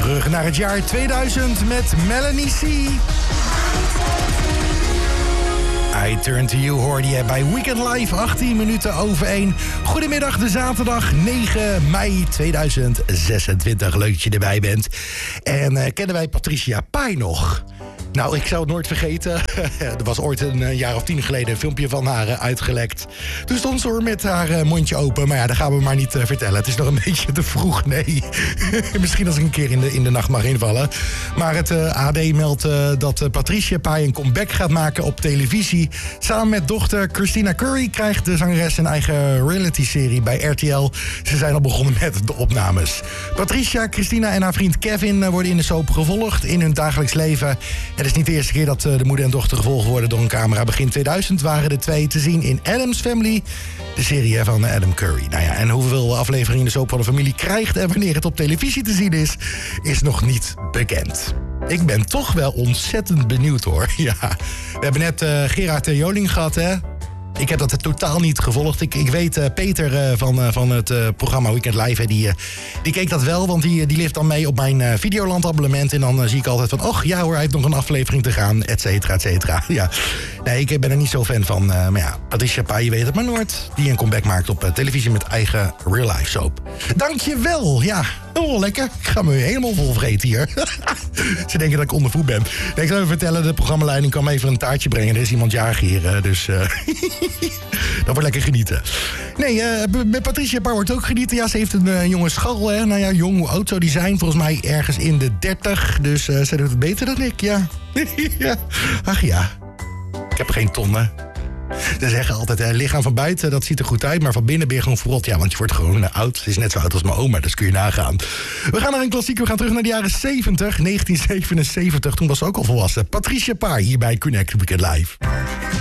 Terug naar het jaar 2000 met Melanie C. I Turn To You hoorde je bij Weekend Live, 18 minuten over 1. Goedemiddag, de zaterdag 9 mei 2026. Leuk dat je erbij bent. En kennen wij Patricia Pai nog? Nou, ik zou het nooit vergeten. Er was ooit een jaar of 10 geleden een filmpje van haar uitgelekt. Toen stond ze met haar mondje open. Maar ja, dat gaan we maar niet vertellen. Het is nog een beetje te vroeg, nee. Misschien als ik een keer in de nacht mag invallen. Maar het AD meldt dat Patricia Pai een comeback gaat maken op televisie. Samen met dochter Christina Curry krijgt de zangeres een eigen reality-serie bij RTL. Ze zijn al begonnen met de opnames. Patricia, Christina en haar vriend Kevin worden in de soap gevolgd in hun dagelijks leven. Het is niet de eerste keer dat de moeder en dochter gevolgd worden door een camera. Begin 2000 waren de twee te zien in Addams Family, de serie van Adam Curry. Nou ja, en hoeveel afleveringen de soap van de familie krijgt en wanneer het op televisie te zien is nog niet bekend. Ik ben toch wel ontzettend benieuwd, hoor. Ja, we hebben net Gerard Joling gehad, hè? Ik heb dat totaal niet gevolgd. Ik weet, Peter van het programma Weekend Live, die keek dat wel, want die leeft dan mee op mijn Videoland abonnement. En dan zie ik altijd van, och ja hoor, hij heeft nog een aflevering te gaan, et cetera, et cetera. Ja. Nee, ik ben er niet zo fan van. Maar ja, Patricia Pai, je weet het maar nooit, die een comeback maakt op televisie met eigen real-life soap. Dankjewel, ja. Oh, lekker. Ik ga me helemaal vol vreten hier. Ze denken dat ik onder voet ben. Nee, ik zou even vertellen, de programmaleiding kwam even een taartje brengen. Er is iemand jarig hier, dus dat wordt lekker genieten. Nee, met Patricia Pai wordt ook genieten. Ja, ze heeft een jonge schal, hè. Nou ja, jong, hoe oud zou die zijn? Volgens mij ergens in de 30. Dus ze doet het beter dan ik, ja. Ja. Ach ja, ik heb geen tonnen. Ze zeggen altijd, lichaam van buiten, dat ziet er goed uit, maar van binnen ben je gewoon verrot. Ja, want je wordt gewoon oud. Ze is net zo oud als mijn oma, dus kun je nagaan. We gaan naar een klassieker, we gaan terug naar de jaren 70, 1977. Toen was ze ook al volwassen. Patricia Pai, hier bij Connect Weekend Live.